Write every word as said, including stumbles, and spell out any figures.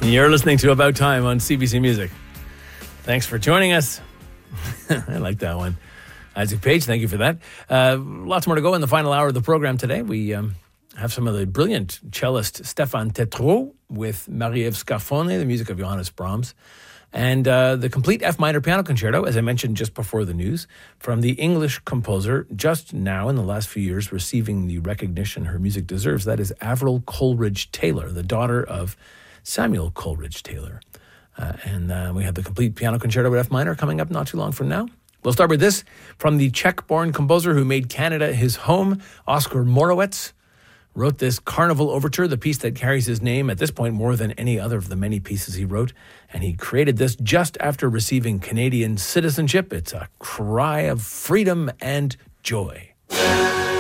You're listening to About Time on C B C Music. Thanks for joining us. I like that one. Isaac Page, thank you for that. Uh, lots more to go in the final hour of the program today. We um, have some of the brilliant cellist Stéphane Tétrault with Marie-Ève Scarfone, the music of Johannes Brahms, and uh, the complete F minor piano concerto, as I mentioned just before the news, from the English composer just now in the last few years receiving the recognition her music deserves. That is Avril Coleridge-Taylor, the daughter of Samuel Coleridge-Taylor. Uh, and uh, we have the complete piano concerto with F minor coming up not too long from now. We'll start with this from the Czech-born composer who made Canada his home, Oskar Morawetz. Wrote this Carnival Overture, the piece that carries his name at this point more than any other of the many pieces he wrote. And he created this just after receiving Canadian citizenship. It's a cry of freedom and joy.